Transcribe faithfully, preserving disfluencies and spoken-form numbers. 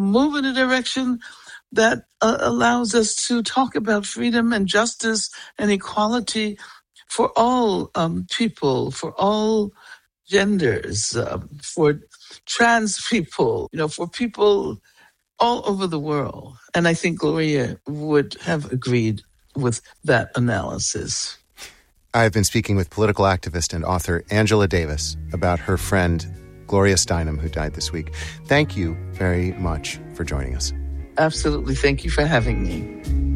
move in a direction that uh, allows us to talk about freedom and justice and equality for all um, people, for all genders, um, for trans people, you know, for people all over the world. And I think Gloria would have agreed with that analysis. I've been speaking with political activist and author Angela Davis about her friend Gloria Steinem, who died this week. Thank you very much for joining us. Absolutely. Thank you for having me.